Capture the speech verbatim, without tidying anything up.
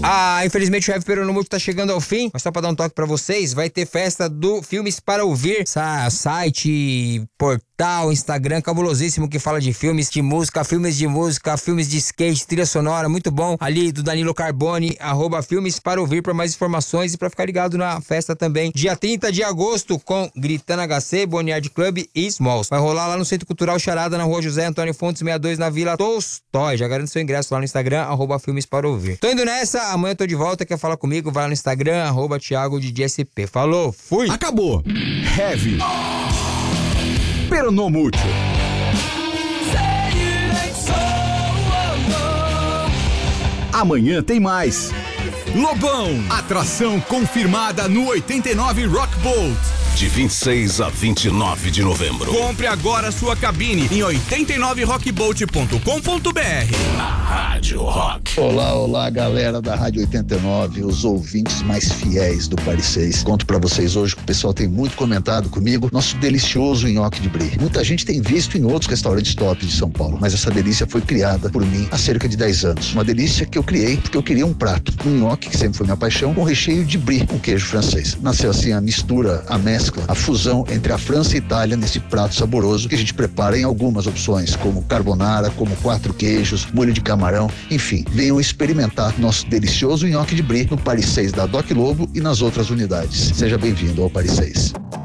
Ah, infelizmente o Heavy Peronomútil tá chegando ao fim, mas só pra dar um toque pra vocês, vai ter festa do Filmes para Ouvir, Sa- site, portal, Instagram cabulosíssimo que fala de filmes, de música, filmes de música, filmes de skate, trilha sonora, muito bom, ali do Danilo Carbone, arroba Filmes para Ouvir pra mais informações e pra ficar ligado na festa também, dia trinta de agosto com Gritando H C, Boneyard Club e Smalls. Vai rolar lá no Centro Cultural Charada, na rua José Antônio Fontes sessenta e dois, na Vila Tolstói. Já garante seu ingresso lá no Instagram, arroba Filmes para Ouvir. Tô indo nessa, amanhã eu tô de volta, quer falar comigo? Vai lá no Instagram, arroba Thiago de D S P. Falou, fui! Acabou. Heavy Peronomútil. Amanhã tem mais. Lobão, atração confirmada no oitenta e nove Rock Bolt. De vinte e seis a vinte e nove de novembro. Compre agora sua cabine em oitenta e nove rockbolt ponto com ponto b r. Na Rádio Rock. Olá, olá, galera da Rádio oitenta e nove, os ouvintes mais fiéis do Paris seis. Conto pra vocês hoje que o pessoal tem muito comentado comigo, nosso delicioso nhoque de brie. Muita gente tem visto em outros restaurantes top de São Paulo, mas essa delícia foi criada por mim há cerca de dez anos. Uma delícia que eu criei porque eu queria um prato, um nhoque, que sempre foi minha paixão, com recheio de brie, com queijo francês. Nasceu assim a mistura, a mescla, a fusão entre a França e a Itália nesse prato saboroso que a gente prepara em algumas opções, como carbonara, como quatro queijos, molho de camarão, enfim, venham experimentar nosso delicioso nhoque de brie no Paris seis da Doc Lobo e nas outras unidades. Seja bem-vindo ao Paris seis.